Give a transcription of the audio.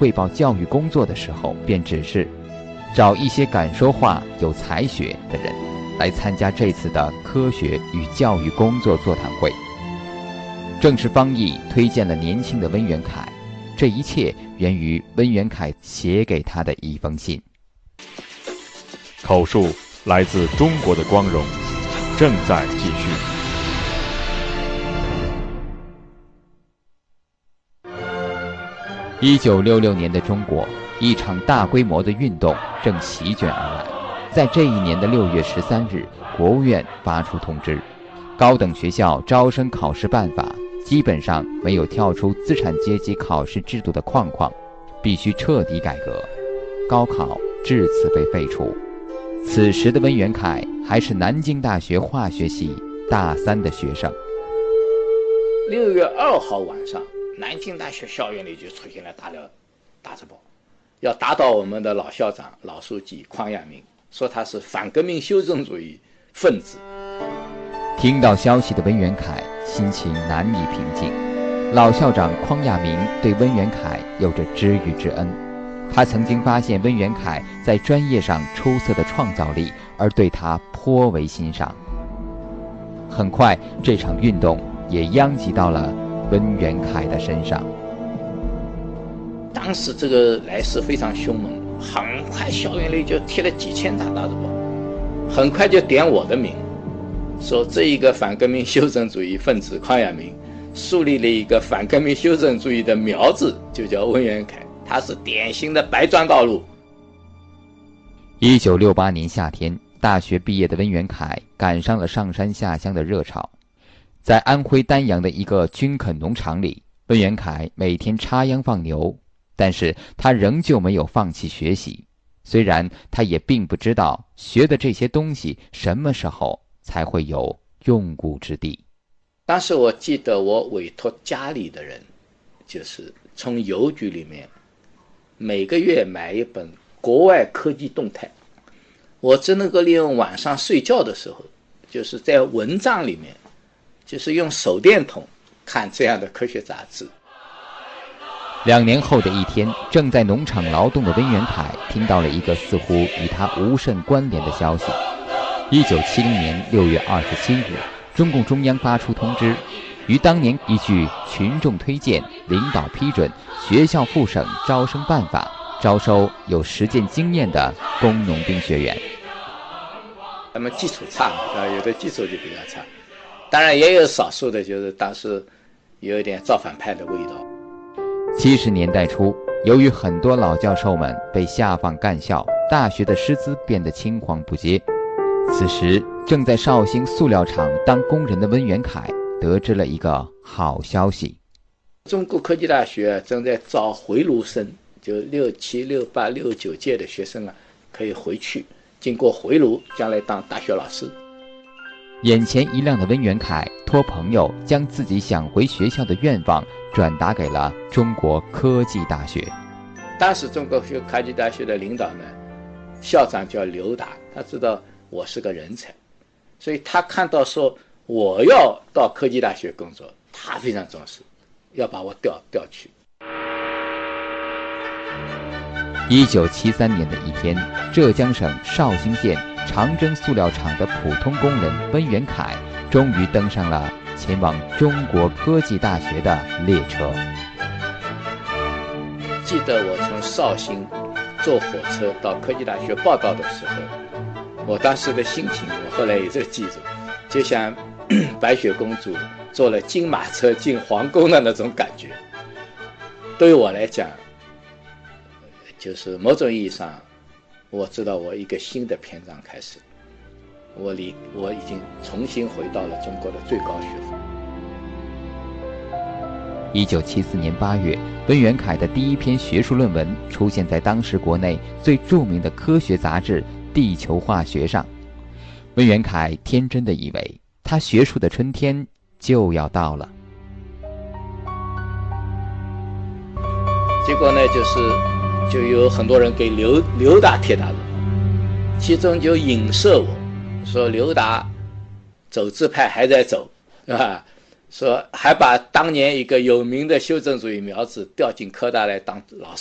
汇报教育工作的时候，便指示找一些敢说话、有才学的人来参加这次的科学与教育工作座谈会。正是方毅推荐了年轻的温元凯，这一切源于温元凯写给他的一封信。 口述来自中国的光荣，正在继续。 1966年的中国，一场大规模的运动正席卷而来。在这一年的6月13日，国务院发出通知，高等学校招生考试办法基本上没有跳出资产阶级考试制度的框框，必须彻底改革，高考至此被废除。此时的温元凯还是南京大学化学系大3的学生。 6月2号晚上，南京大学校园里就出现了大字报，要打倒我们的老校长、老书记匡亚明，说他是反革命修正主义分子。 听到消息的温元凯心情难以平静。老校长匡亚明对温元凯有着知遇之恩，他曾经发现温元凯在专业上出色的创造力，而对他颇为欣赏。很快，这场运动也殃及到了温元凯的身上。 当时这个来势非常凶猛，很快校园里就贴了几千大字报，很快就点我的名，说这一个反革命修正主义分子匡亚明树立了一个反革命修正主义的苗子，就叫温元凯，他是典型的白砖道路。 1968年夏天，大学毕业的温元凯赶上了上山下乡的热潮。在安徽丹阳的一个军垦农场里，温元凯每天插秧放牛，但是他仍旧没有放弃学习。虽然他也并不知道学的这些东西什么时候才会有用武之地。 当时我记得我委托家里的人，就是从邮局里面每个月买一本国外科技动态，我只能够利用晚上睡觉的时候，就是在蚊帐里面，就是用手电筒看这样的科学杂志。 2年后的一天，正在农场劳动的温元凯听到了一个似乎与他无甚关联的消息。1970年6月27日，中共中央发出通知，于当年依据群众推荐、领导批准学校附省招生办法，招收有实践经验的工农兵学员。 他们基础差，有的基础就比较差，当然也有少数的，就是当时有一点造反派的味道。 70年代初，由于很多老教授们被下放干校，大学的师资变得青黄不接。此时，正在绍兴塑料厂当工人的温元凯得知了一个好消息： 中国科技大学正在招回炉生，就67、68、69届的学生可以回去，经过回炉，将来当大学老师。 眼前一亮的温元凯托朋友将自己想回学校的愿望转达给了中国科技大学。 当时中国科技大学的领导呢，校长叫刘达，他知道我是个人才，所以他看到说我要到科技大学工作，他非常重视，要把我调去。 1973年的一天，浙江省绍兴县长征塑料厂的普通工人温元凯终于登上了前往中国科技大学的列车。 记得我从绍兴坐火车到科技大学报道的时候，我当时的心情我后来也是记住，就像白雪公主坐了金马车进皇宫的那种感觉。对于我来讲，就是某种意义上，我知道我一个新的篇章开始，我已经重新回到了中国的最高学府。 1974年8月，温元凯的第一篇学术论文出现在当时国内最著名的科学杂志《地球化学》上。温元凯天真的以为他学术的春天就要到了。 结果呢，就有很多人给刘达贴大字报，其中就影射我说刘达走资派还在走，是吧？说还把当年一个有名的修正主义苗子调进科大来当老师。